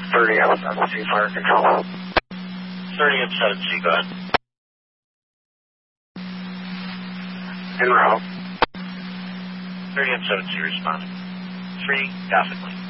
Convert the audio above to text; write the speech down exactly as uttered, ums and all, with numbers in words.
thirty out seven C fire control. thirty up seven C, go ahead. En route. thirty up seven C, respond. three, Gossip Lane.